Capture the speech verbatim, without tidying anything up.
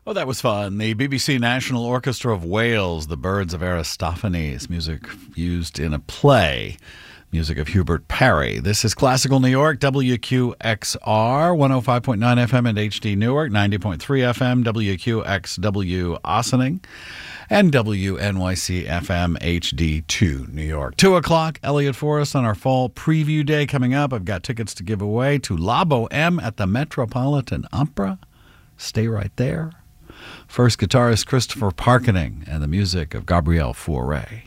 Oh, that was fun. The B B C National Orchestra of Wales, The Birds of Aristophanes, music used in a play, music of Hubert Parry. This is Classical New York, W Q X R, one oh five point nine F M at H D Newark, ninety point three F M, W Q X W Ossining, and W N Y C F M H D two New York. Two o'clock, Elliot Forrest on our fall preview day coming up. I've got tickets to give away to La Boheme at the Metropolitan Opera. Stay right there. First, guitarist Christopher Parkening and the music of Gabriel Fauré.